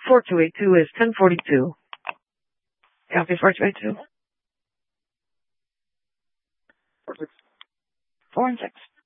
4282 is 1042. Copy 4282. 4 and 6.